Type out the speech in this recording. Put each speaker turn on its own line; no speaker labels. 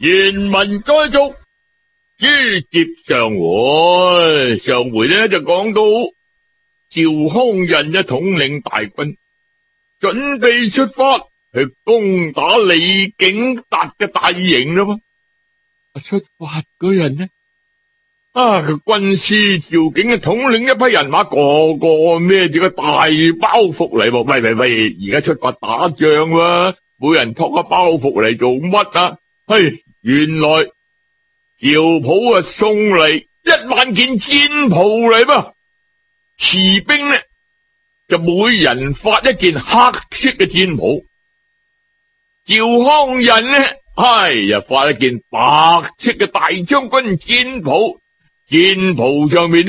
言文再續，書接上回。上回呢就講到趙匡胤統領大軍，準備出發去攻打李景達嘅大營啦。出發嗰人呢，個軍師趙景統領一批人馬，個個孭住個大包袱嚟喎。喂，而家出發打仗喎，每人托個包袱嚟做乜啊？原來趙普送嚟10000件戰袍嚟噃，士兵呢就每人發一件黑色嘅戰袍，趙匡胤呢又發一件白色嘅大將軍戰袍，戰袍上面呢